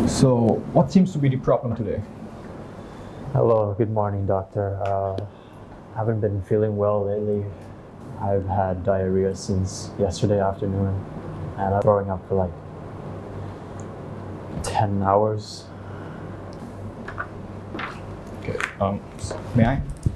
So, what seems to be the problem today? Hello, good morning, doctor. Haven't been feeling well lately. I've had diarrhea since yesterday afternoon, and I'm throwing up for like 10 hours. Okay, may I?